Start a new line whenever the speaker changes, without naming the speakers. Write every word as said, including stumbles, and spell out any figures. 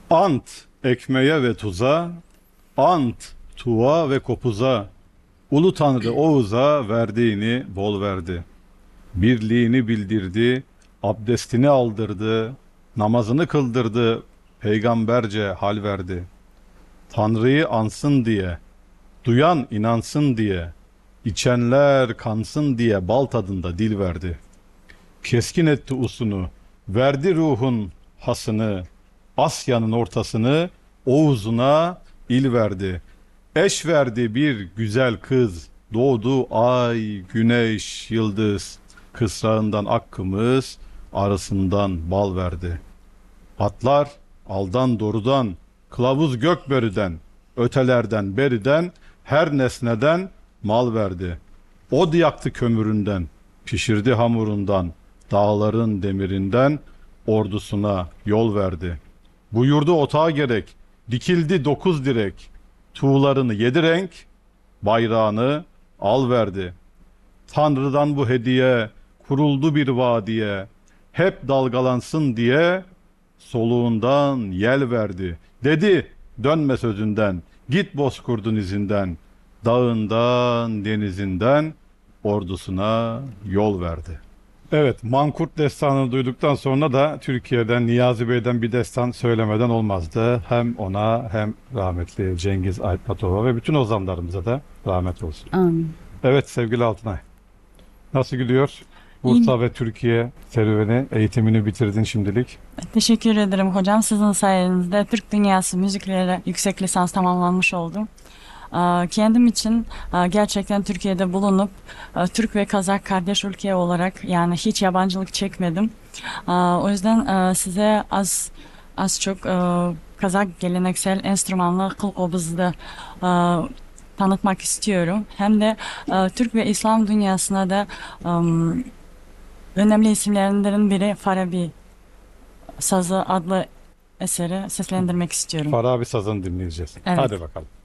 Ant ekmeğe ve tuza, ant tuğa ve kopuza, Ulu Tanrı Oğuz'a verdiğini bol verdi. Birliğini bildirdi, abdestini aldırdı, namazını kıldırdı, peygamberce hal verdi. Tanrı'yı ansın diye, duyan inansın diye, içenler kansın diye bal tadında dil verdi. Keskin etti usunu, verdi ruhun hasını, Asya'nın ortasını Oğuz'una il verdi. Eş verdi bir güzel kız, doğdu ay, güneş, yıldız. Kısrağından ak kımız, arasından bal verdi. Atlar aldan doğrudan, kılavuz gökbörüden, ötelerden beriden, her nesneden mal verdi. Od yaktı kömüründen, pişirdi hamurundan, dağların demirinden, ordusuna yol verdi. Buyurdu otağa gerek, dikildi dokuz direk, tuğlarını yedi renk, bayrağını al verdi. Tanrı'dan bu hediye, kuruldu bir vadiye, hep dalgalansın diye, soluğundan yel verdi. Dedi, dönme sözünden, git Bozkurt'un izinden, dağından, denizinden, ordusuna yol verdi. Evet, Mankurt destanını duyduktan sonra da Türkiye'den, Niyazi Bey'den bir destan söylemeden olmazdı. Hem ona hem rahmetli Cengiz Aytmatov'a ve bütün ozanlarımıza da rahmet olsun.
Amin.
Evet sevgili Altınay, nasıl gidiyor?
İyi.
Bursa ve Türkiye serüveni, eğitimini bitirdin şimdilik.
Teşekkür ederim hocam. Sizin sayenizde Türk Dünyası müzikleri yüksek lisans tamamlanmış oldum. Aa, Kendim için aa, gerçekten Türkiye'de bulunup aa, Türk ve Kazak kardeş ülke olarak yani hiç yabancılık çekmedim. Aa, O yüzden aa, size az az çok aa, Kazak geleneksel enstrümanlı kılkobızı aa, tanıtmak istiyorum. Hem de aa, Türk ve İslam dünyasına da am, önemli isimlerinden biri Farabi Sazı adlı eseri seslendirmek istiyorum.
Farabi Saz'ını dinleyeceğiz.
Evet.
Hadi bakalım.